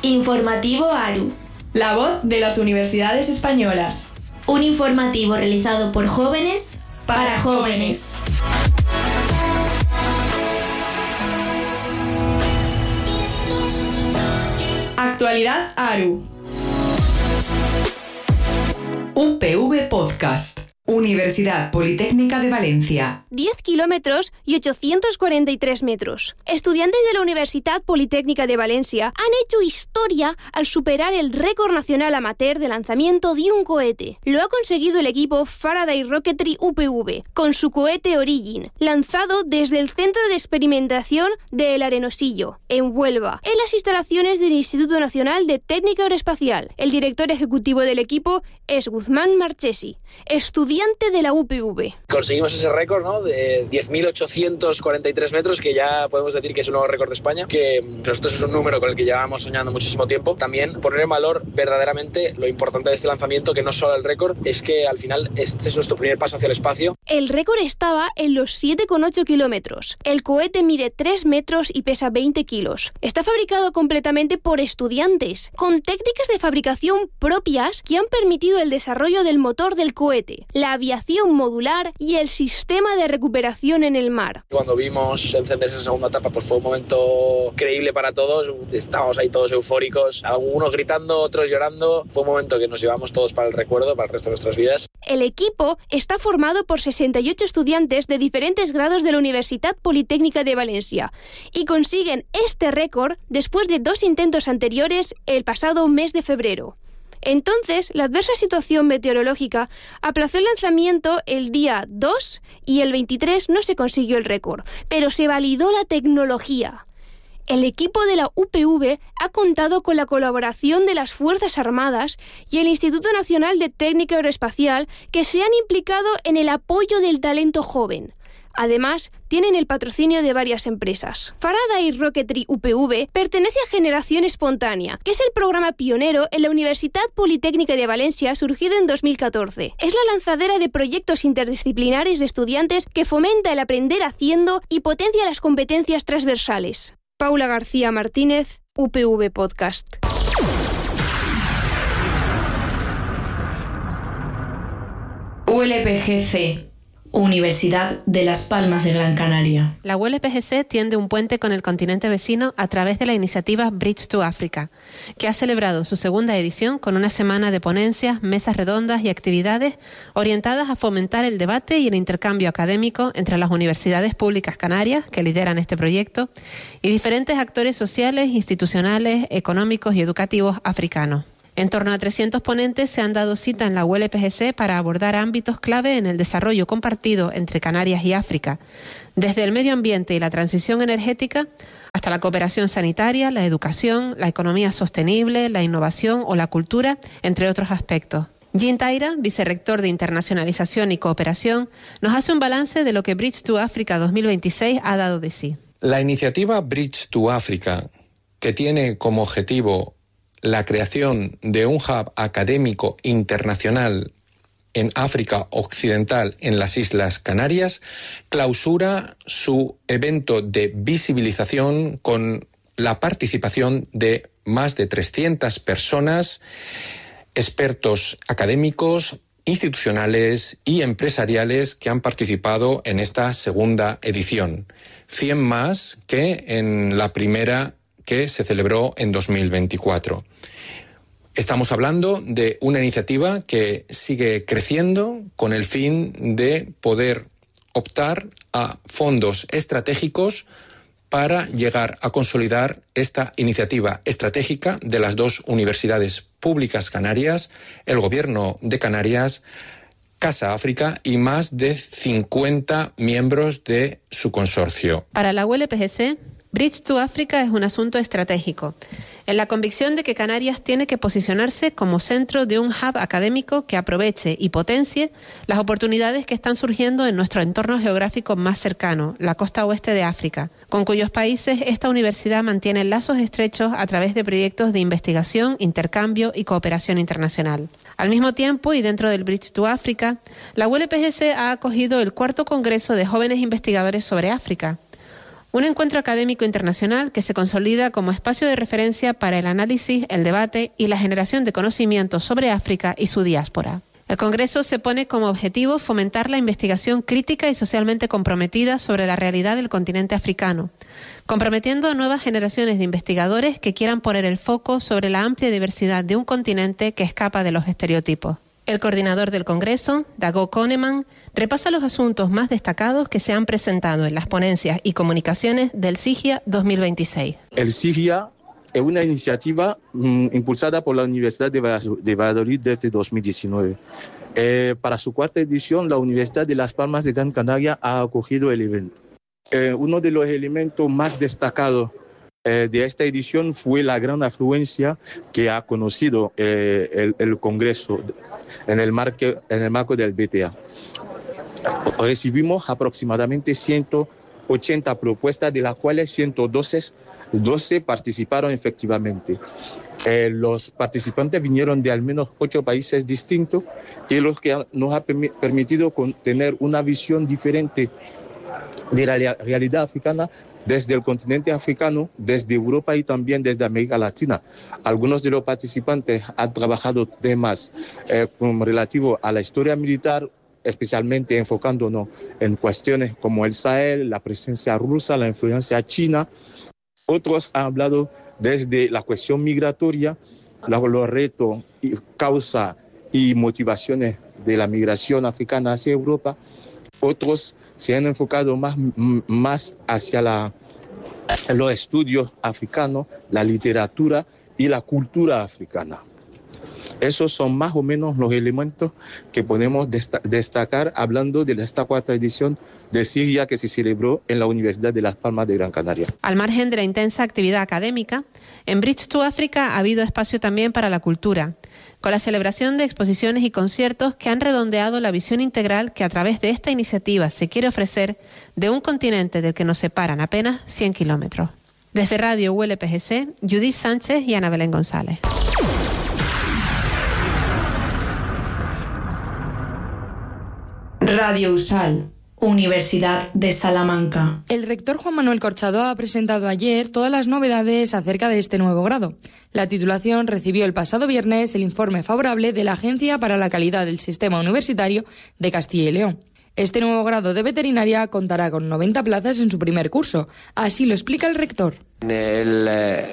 Informativo ARU. La voz de las universidades españolas. Un informativo realizado por jóvenes para jóvenes. Actualidad ARU. UPV Podcast. Universidad Politécnica de Valencia. 10 kilómetros y 843 metros. Estudiantes de la Universidad Politécnica de Valencia han hecho historia al superar el récord nacional amateur de lanzamiento de un cohete. Lo ha conseguido el equipo Faraday Rocketry UPV, con su cohete Origin, lanzado desde el Centro de Experimentación de El Arenosillo, en Huelva, en las instalaciones del Instituto Nacional de Técnica Aeroespacial. El director ejecutivo del equipo es Guzmán Marchesi, estudiante de la UPV. Conseguimos ese récord, ¿no?, de 10.843 metros, que ya podemos decir que es un nuevo récord de España, que nosotros es un número con el que llevábamos soñando muchísimo tiempo. También poner en valor verdaderamente lo importante de este lanzamiento, que no solo el récord, es que al final este es nuestro primer paso hacia el espacio. El récord estaba en los 7,8 kilómetros. El cohete mide 3 metros y pesa 20 kilos. Está fabricado completamente por estudiantes, con técnicas de fabricación propias que han permitido el desarrollo del motor del cohete, la aviación modular y el sistema de recuperación en el mar. Cuando vimos encenderse esa segunda etapa, pues fue un momento creíble para todos. Estábamos ahí todos eufóricos, algunos gritando, otros llorando. Fue un momento que nos llevamos todos para el recuerdo, para el resto de nuestras vidas. El equipo está formado por 68 estudiantes de diferentes grados de la Universidad Politécnica de Valencia y consiguen este récord después de 2 intentos anteriores el pasado mes de febrero. Entonces, la adversa situación meteorológica aplazó el lanzamiento el día 2 y el 23 no se consiguió el récord, pero se validó la tecnología. El equipo de la UPV ha contado con la colaboración de las Fuerzas Armadas y el Instituto Nacional de Técnica Aeroespacial, que se han implicado en el apoyo del talento joven. Además, tienen el patrocinio de varias empresas. Faraday Rocketry UPV pertenece a Generación Espontánea, que es el programa pionero en la Universidad Politécnica de Valencia, surgido en 2014. Es la lanzadera de proyectos interdisciplinares de estudiantes que fomenta el aprender haciendo y potencia las competencias transversales. Paula García Martínez, UPV Podcast. ULPGC. Universidad de Las Palmas de Gran Canaria. La ULPGC tiende un puente con el continente vecino a través de la iniciativa Bridge to Africa, que ha celebrado su segunda edición con una semana de ponencias, mesas redondas y actividades orientadas a fomentar el debate y el intercambio académico entre las universidades públicas canarias, que lideran este proyecto, y diferentes actores sociales, institucionales, económicos y educativos africanos. En torno a 300 ponentes se han dado cita en la ULPGC para abordar ámbitos clave en el desarrollo compartido entre Canarias y África, desde el medio ambiente y la transición energética hasta la cooperación sanitaria, la educación, la economía sostenible, la innovación o la cultura, entre otros aspectos. Jean Taira, vicerrector de Internacionalización y Cooperación, nos hace un balance de lo que Bridge to Africa 2026 ha dado de sí. La iniciativa Bridge to Africa, que tiene como objetivo la creación de un hub académico internacional en África Occidental, en las Islas Canarias, clausura su evento de visibilización con la participación de más de 300 personas, expertos académicos, institucionales y empresariales que han participado en esta segunda edición. 100 más que en la primera, que se celebró en 2024. Estamos hablando de una iniciativa que sigue creciendo con el fin de poder optar a fondos estratégicos para llegar a consolidar esta iniciativa estratégica de las 2 universidades públicas canarias, el Gobierno de Canarias, Casa África y más de 50 miembros de su consorcio. Para la ULPGC, Bridge to Africa es un asunto estratégico, en la convicción de que Canarias tiene que posicionarse como centro de un hub académico que aproveche y potencie las oportunidades que están surgiendo en nuestro entorno geográfico más cercano, la costa oeste de África, con cuyos países esta universidad mantiene lazos estrechos a través de proyectos de investigación, intercambio y cooperación internacional. Al mismo tiempo, y dentro del Bridge to Africa, la ULPGC ha acogido el 4º Congreso de Jóvenes Investigadores sobre África, Un encuentro académico internacional que se consolida como espacio de referencia para el análisis, el debate y la generación de conocimientos sobre África y su diáspora. El Congreso se pone como objetivo fomentar la investigación crítica y socialmente comprometida sobre la realidad del continente africano, comprometiendo a nuevas generaciones de investigadores que quieran poner el foco sobre la amplia diversidad de un continente que escapa de los estereotipos. El coordinador del Congreso, Dago Koneman, repasa los asuntos más destacados que se han presentado en las ponencias y comunicaciones del SIGIA 2026. El SIGIA es una iniciativa impulsada por la Universidad de Valladolid desde 2019. Para su cuarta edición, la Universidad de Las Palmas de Gran Canaria ha acogido el evento. Uno de los elementos más destacados de esta edición fue la gran afluencia que ha conocido el Congreso en el marco del BTA. Recibimos aproximadamente 180 propuestas, de las cuales 112 participaron efectivamente. Los participantes vinieron de al menos 8 países distintos y los que nos ha permitido tener una visión diferente de la realidad africana desde el continente africano, desde Europa y también desde América Latina. Algunos de los participantes han trabajado temas relativos a la historia militar, especialmente enfocándonos en cuestiones como el Sahel, la presencia rusa, la influencia china. Otros han hablado desde la cuestión migratoria, los retos, causa y motivaciones de la migración africana hacia Europa. Otros se han enfocado más hacia los estudios africanos, la literatura y la cultura africana. Esos son más o menos los elementos que podemos destacar hablando de esta cuarta edición de SIGIA que se celebró en la Universidad de Las Palmas de Gran Canaria. Al margen de la intensa actividad académica, en Bridge to Africa ha habido espacio también para la cultura, con la celebración de exposiciones y conciertos que han redondeado la visión integral que a través de esta iniciativa se quiere ofrecer de un continente del que nos separan apenas 100 kilómetros. Desde Radio ULPGC, Judith Sánchez y Ana Belén González. Radio USAL, Universidad de Salamanca. El rector Juan Manuel Corchado ha presentado ayer todas las novedades acerca de este nuevo grado. La titulación recibió el pasado viernes el informe favorable de la Agencia para la Calidad del Sistema Universitario de Castilla y León. Este nuevo grado de veterinaria contará con 90 plazas en su primer curso. Así lo explica el rector. En el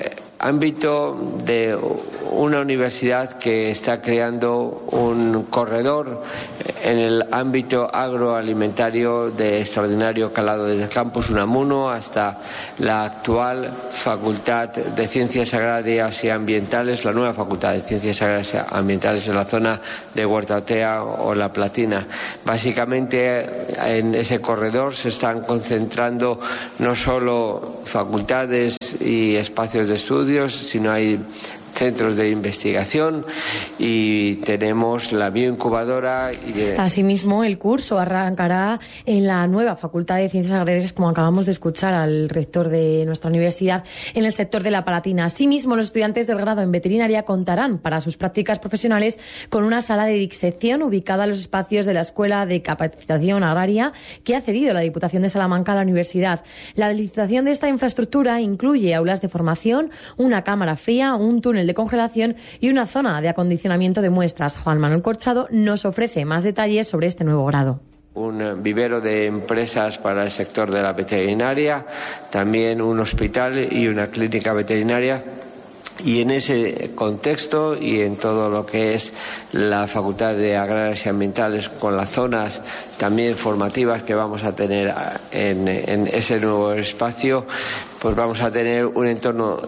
ámbito de una universidad que está creando un corredor en el ámbito agroalimentario de extraordinario calado, desde el campus Unamuno hasta la actual Facultad de Ciencias Agrarias y Ambientales, la nueva Facultad de Ciencias Agrarias y Ambientales en la zona de Huerta-Otea o La Platina. Básicamente en ese corredor se están concentrando no solo facultades y espacios de estudios, sino hay centros de investigación y tenemos la bioincubadora. Asimismo, el curso arrancará en la nueva Facultad de Ciencias Agrarias, como acabamos de escuchar al rector de nuestra universidad, en el sector de La Palatina. Asimismo, los estudiantes del grado en veterinaria contarán para sus prácticas profesionales con una sala de disección ubicada en los espacios de la Escuela de Capacitación Agraria que ha cedido la Diputación de Salamanca a la universidad. La licitación de esta infraestructura incluye aulas de formación, una cámara fría, un túnel de congelación y una zona de acondicionamiento de muestras. Juan Manuel Corchado nos ofrece más detalles sobre este nuevo grado. Un vivero de empresas para el sector de la veterinaria, también un hospital y una clínica veterinaria. Y en ese contexto y en todo lo que es la Facultad de Agrarias y Ambientales, con las zonas también formativas que vamos a tener en ese nuevo espacio, pues vamos a tener un entorno,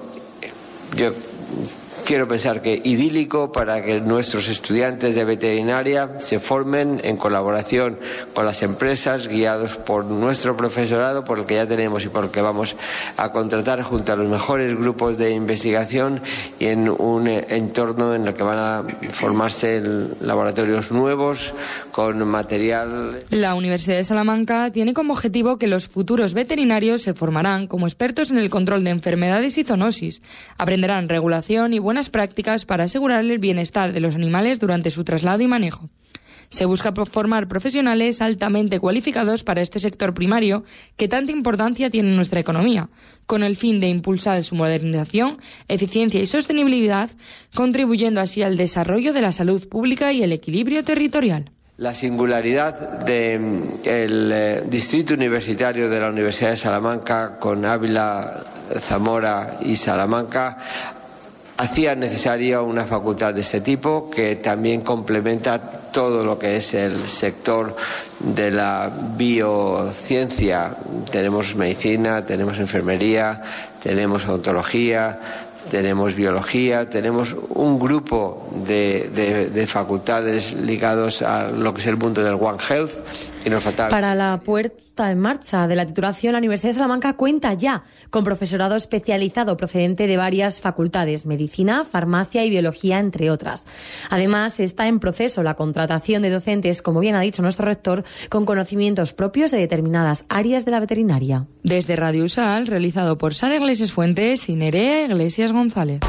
yo quiero pensar que idílico, para que nuestros estudiantes de veterinaria se formen en colaboración con las empresas, guiados por nuestro profesorado, por el que ya tenemos y por el que vamos a contratar, junto a los mejores grupos de investigación, y en un entorno en el que van a formarse laboratorios nuevos con material. La Universidad de Salamanca tiene como objetivo que los futuros veterinarios se formarán como expertos en el control de enfermedades y zoonosis, aprenderán regulación y buenas prácticas para asegurar el bienestar de los animales durante su traslado y manejo. Se busca formar profesionales altamente cualificados para este sector primario que tanta importancia tiene en nuestra economía, con el fin de impulsar su modernización, eficiencia y sostenibilidad, contribuyendo así al desarrollo de la salud pública y el equilibrio territorial. La singularidad del distrito universitario de la Universidad de Salamanca, con Ávila, Zamora y Salamanca, hacía necesaria una facultad de este tipo que también complementa todo lo que es el sector de la biociencia. Tenemos medicina, tenemos enfermería, tenemos odontología, tenemos biología, tenemos un grupo de facultades ligados a lo que es el mundo del One Health y nos falta. Para la puesta en marcha de la titulación, la Universidad de Salamanca cuenta ya con profesorado especializado procedente de varias facultades, medicina, farmacia y biología, entre otras. Además, está en proceso la contratación de docentes, como bien ha dicho nuestro rector, con conocimientos propios de determinadas áreas de la veterinaria. Desde Radio Usal, realizado por Sara Iglesias Fuentes y Nerea Iglesias González.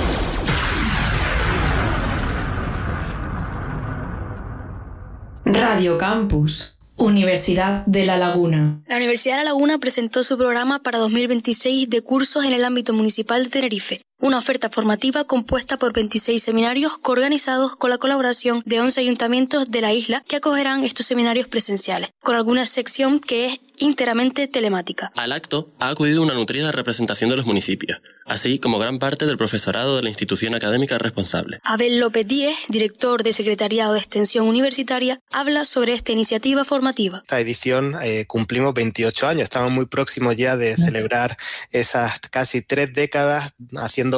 Radio Campus, Universidad de La Laguna. La Universidad de La Laguna presentó su programa para 2026 de cursos en el ámbito municipal de Tenerife. Una oferta formativa compuesta por 26 seminarios coorganizados con la colaboración de 11 ayuntamientos de la isla que acogerán estos seminarios presenciales, con alguna sección que es íntegramente telemática. Al acto ha acudido una nutrida representación de los municipios, así como gran parte del profesorado de la institución académica responsable. Abel López Díez, director de Secretariado de Extensión Universitaria, habla sobre esta iniciativa formativa. Esta edición cumplimos 28 años, estamos muy próximos ya de celebrar esas casi 3 décadas haciendo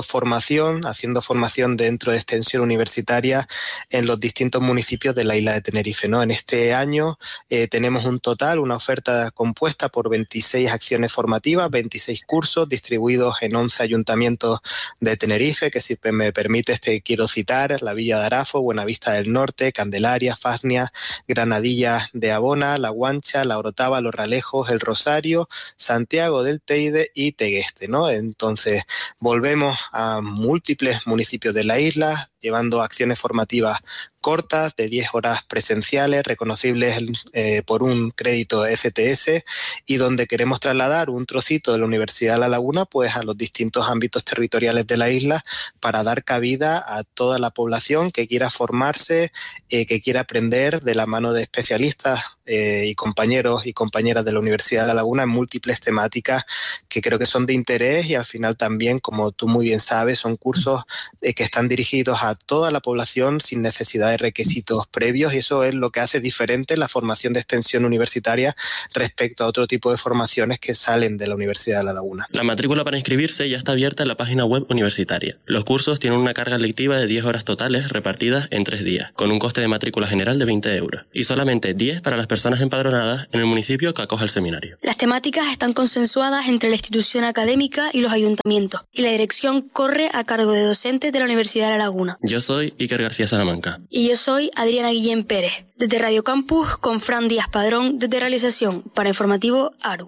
formación dentro de extensión universitaria en los distintos municipios de la isla de Tenerife, ¿no? En este año tenemos una oferta compuesta por 26 acciones formativas, 26 cursos distribuidos en 11 ayuntamientos de Tenerife, que si me permite quiero citar: la Villa de Arafo, Buenavista del Norte, Candelaria, Fasnia, Granadilla de Abona, La Guancha, La Orotava, Los Ralejos, El Rosario, Santiago del Teide y Tegueste, ¿no? Entonces volvemos a múltiples municipios de la isla, llevando acciones formativas cortas de 10 horas presenciales, reconocibles por un crédito ECTS, y donde queremos trasladar un trocito de la Universidad de La Laguna pues a los distintos ámbitos territoriales de la isla para dar cabida a toda la población que quiera formarse, que quiera aprender de la mano de especialistas y compañeros y compañeras de la Universidad de La Laguna en múltiples temáticas que creo que son de interés, y al final también, como tú muy bien sabes, son cursos que están dirigidos a toda la población sin necesidad de requisitos previos, y eso es lo que hace diferente la formación de extensión universitaria respecto a otro tipo de formaciones que salen de la Universidad de La Laguna. La matrícula para inscribirse ya está abierta en la página web universitaria. Los cursos tienen una carga lectiva de 10 horas totales repartidas en 3 días, con un coste de matrícula general de 20 euros, y solamente 10 para las personas empadronadas en el municipio que acoja el seminario. Las temáticas están consensuadas entre la institución académica y los ayuntamientos, y la dirección corre a cargo de docentes de la Universidad de La Laguna. Yo soy Iker García Salamanca. Y yo soy Adriana Guillén Pérez, desde Radio Campus, con Fran Díaz Padrón, desde Realización, para Informativo ARU.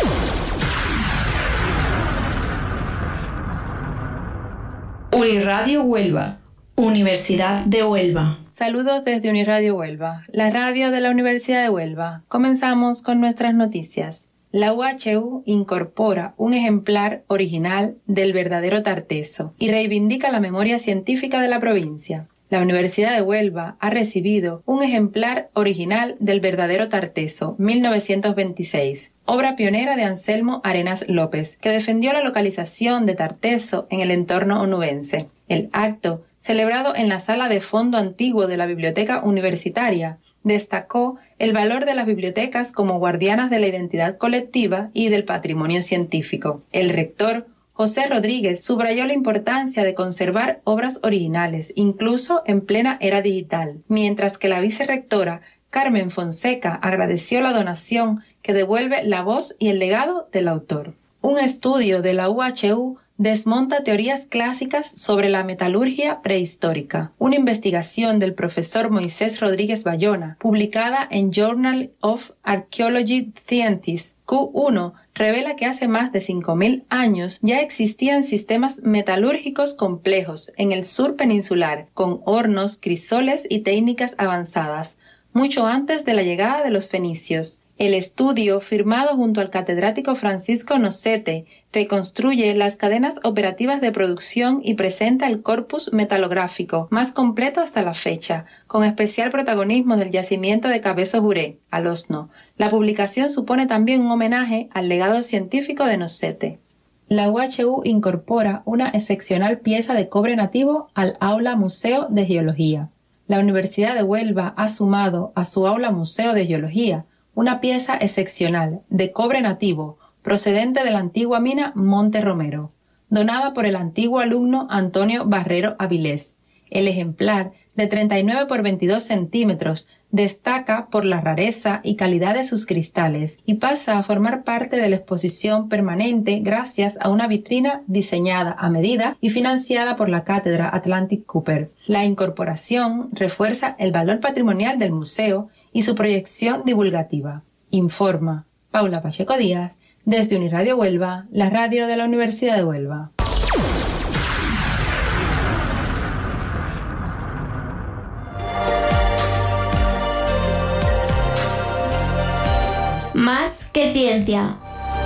Uniradio Huelva, Universidad de Huelva. Saludos desde Uniradio Huelva, la radio de la Universidad de Huelva. Comenzamos con nuestras noticias. La UHU incorpora un ejemplar original del verdadero tarteso y reivindica la memoria científica de la provincia. La Universidad de Huelva ha recibido un ejemplar original del verdadero tarteso, 1926, obra pionera de Anselmo Arenas López, que defendió la localización de tarteso en el entorno onubense. El acto, celebrado en la sala de fondo antiguo de la Biblioteca Universitaria, destacó el valor de las bibliotecas como guardianas de la identidad colectiva y del patrimonio científico. El rector José Rodríguez subrayó la importancia de conservar obras originales, incluso en plena era digital, mientras que la vicerrectora Carmen Fonseca agradeció la donación que devuelve la voz y el legado del autor. Un estudio de la UHU desmonta teorías clásicas sobre la metalurgia prehistórica. Una investigación del profesor Moisés Rodríguez Bayona, publicada en Journal of Archaeology Scientists Q1, revela que hace más de 5.000 años ya existían sistemas metalúrgicos complejos en el sur peninsular, con hornos, crisoles y técnicas avanzadas, mucho antes de la llegada de los fenicios. El estudio, firmado junto al catedrático Francisco Nosete, reconstruye las cadenas operativas de producción y presenta el corpus metalográfico más completo hasta la fecha, con especial protagonismo del yacimiento de Cabezo Juré, al Osno. La publicación supone también un homenaje al legado científico de Nosete. La UHU incorpora una excepcional pieza de cobre nativo al aula Museo de Geología. La Universidad de Huelva ha sumado a su aula Museo de Geología una pieza excepcional de cobre nativo procedente de la antigua mina Monte Romero, donada por el antiguo alumno Antonio Barrero Avilés. El ejemplar, de 39 por 22 centímetros, destaca por la rareza y calidad de sus cristales y pasa a formar parte de la exposición permanente gracias a una vitrina diseñada a medida y financiada por la Cátedra Atlantic Cooper. La incorporación refuerza el valor patrimonial del museo y su proyección divulgativa. Informa Paula Pacheco Díaz, desde Uniradio Huelva, la radio de la Universidad de Huelva. Más que ciencia.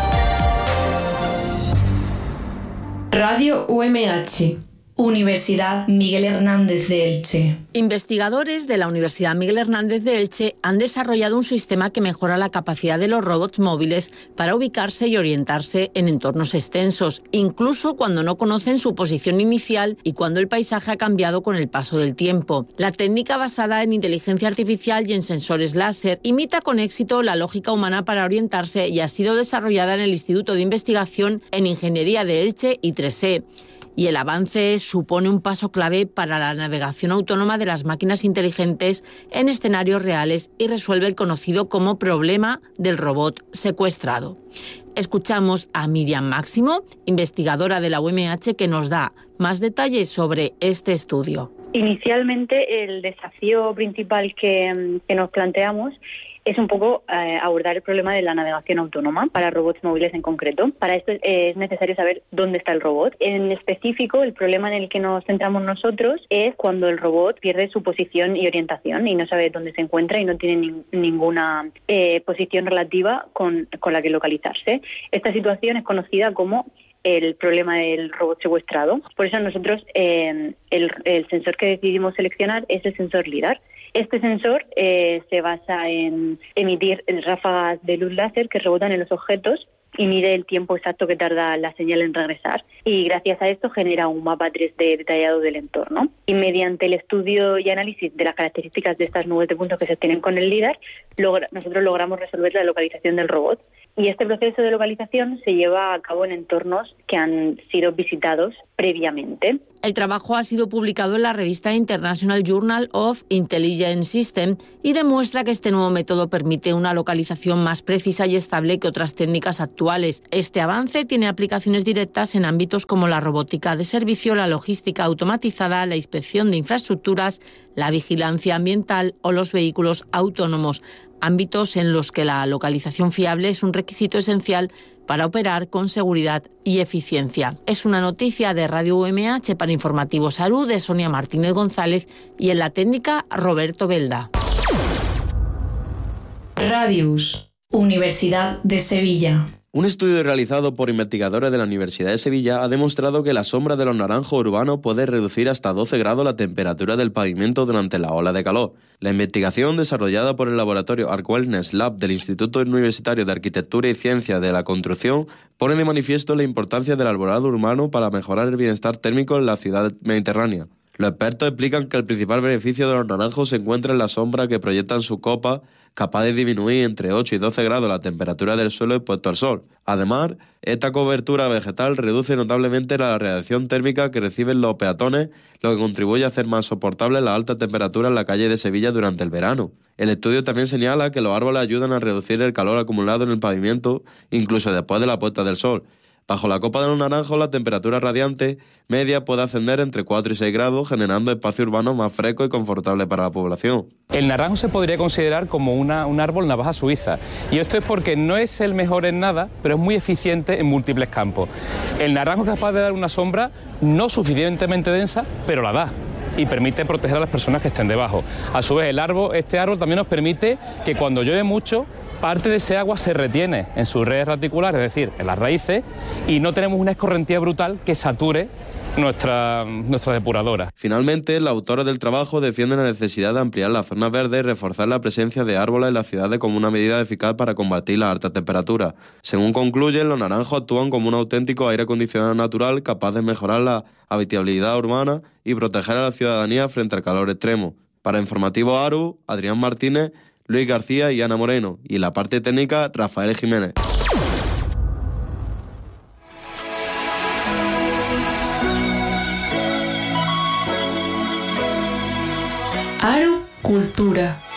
Radio UMH. Universidad Miguel Hernández de Elche. Investigadores de la Universidad Miguel Hernández de Elche han desarrollado un sistema que mejora la capacidad de los robots móviles para ubicarse y orientarse en entornos extensos, incluso cuando no conocen su posición inicial y cuando el paisaje ha cambiado con el paso del tiempo. La técnica, basada en inteligencia artificial y en sensores láser, imita con éxito la lógica humana para orientarse y ha sido desarrollada en el Instituto de Investigación en Ingeniería de Elche y 3E. Y el avance supone un paso clave para la navegación autónoma de las máquinas inteligentes en escenarios reales y resuelve el conocido como problema del robot secuestrado. Escuchamos a Miriam Máximo, investigadora de la UMH, que nos da más detalles sobre este estudio. Inicialmente, el desafío principal que nos planteamos es un poco abordar el problema de la navegación autónoma para robots móviles en concreto. Para esto es necesario saber dónde está el robot. En específico, el problema en el que nos centramos nosotros es cuando el robot pierde su posición y orientación y no sabe dónde se encuentra y no tiene ninguna posición relativa con la que localizarse. Esta situación es conocida como el problema del robot secuestrado. Por eso nosotros el sensor que decidimos seleccionar es el sensor LIDAR. Este sensor se basa en emitir ráfagas de luz láser que rebotan en los objetos y mide el tiempo exacto que tarda la señal en regresar. Y gracias a esto genera un mapa 3D detallado del entorno. Y mediante el estudio y análisis de las características de estas nubes de puntos que se obtienen con el LIDAR, nosotros logramos resolver la localización del robot. Y este proceso de localización se lleva a cabo en entornos que han sido visitados previamente. El trabajo ha sido publicado en la revista International Journal of Intelligent Systems y demuestra que este nuevo método permite una localización más precisa y estable que otras técnicas actuales. Este avance tiene aplicaciones directas en ámbitos como la robótica de servicio, la logística automatizada, la inspección de infraestructuras, la vigilancia ambiental o los vehículos autónomos, ámbitos en los que la localización fiable es un requisito esencial para operar con seguridad y eficiencia. Es una noticia de Radio UMH para Informativo Salud de Sonia Martínez González y en la técnica Roberto Belda. Radius, Universidad de Sevilla. Un estudio realizado por investigadores de la Universidad de Sevilla ha demostrado que la sombra de los naranjos urbanos puede reducir hasta 12 grados la temperatura del pavimento durante la ola de calor. La investigación, desarrollada por el laboratorio Arc Wellness Lab del Instituto Universitario de Arquitectura y Ciencias de la Construcción, pone de manifiesto la importancia del arbolado urbano para mejorar el bienestar térmico en la ciudad mediterránea. Los expertos explican que el principal beneficio de los naranjos se encuentra en la sombra que proyectan su copa, capaz de disminuir entre 8 y 12 grados la temperatura del suelo expuesto al sol. Además, esta cobertura vegetal reduce notablemente la radiación térmica que reciben los peatones, lo que contribuye a hacer más soportable la alta temperatura en la calle de Sevilla durante el verano. El estudio también señala que los árboles ayudan a reducir el calor acumulado en el pavimento, incluso después de la puesta del sol. Bajo la copa de los naranjos, la temperatura radiante media puede ascender entre 4 y 6 grados, generando espacio urbano más fresco y confortable para la población. El naranjo se podría considerar como un árbol navaja suiza, y esto es porque no es el mejor en nada, pero es muy eficiente en múltiples campos. El naranjo es capaz de dar una sombra no suficientemente densa, pero la da. y permite proteger a las personas que estén debajo. A su vez, este árbol también nos permite que cuando llueve mucho, parte de ese agua se retiene en sus redes radiculares, es decir, en las raíces, y no tenemos una escorrentía brutal que sature nuestra depuradora. Finalmente, los autores del trabajo defienden la necesidad de ampliar las zonas verdes y reforzar la presencia de árboles en las ciudades como una medida eficaz para combatir las altas temperaturas. Según concluyen, los naranjos actúan como un auténtico aire acondicionado natural capaz de mejorar la habitabilidad urbana y proteger a la ciudadanía frente al calor extremo. Para Informativo ARU, Adrián Martínez, Luis García y Ana Moreno, y en la parte técnica, Rafael Jiménez. ARU Cultura.